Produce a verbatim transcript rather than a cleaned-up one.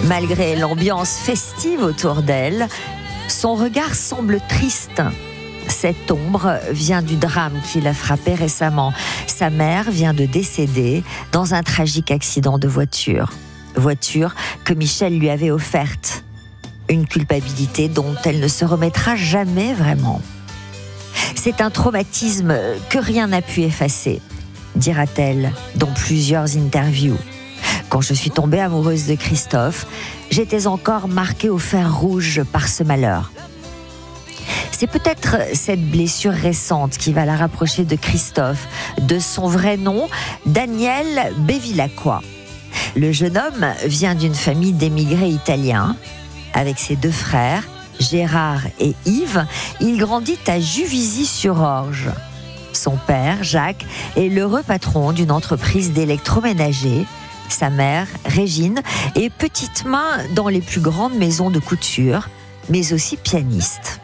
Malgré l'ambiance festive autour d'elle, son regard semble triste. Cette ombre vient du drame qui l'a frappée récemment. Sa mère vient de décéder dans un tragique accident de voiture. Voiture que Michel lui avait offerte. Une culpabilité dont elle ne se remettra jamais vraiment. C'est un traumatisme que rien n'a pu effacer, dira-t-elle dans plusieurs interviews. Quand je suis tombée amoureuse de Christophe, j'étais encore marquée au fer rouge par ce malheur. C'est peut-être cette blessure récente qui va la rapprocher de Christophe, de son vrai nom, Daniel Bevilacqua. Le jeune homme vient d'une famille d'émigrés italiens. Avec ses deux frères, Gérard et Yves, il grandit à Juvisy-sur-Orge. Son père, Jacques, est l'heureux patron d'une entreprise d'électroménager. Sa mère, Régine, est petite main dans les plus grandes maisons de couture, mais aussi pianiste.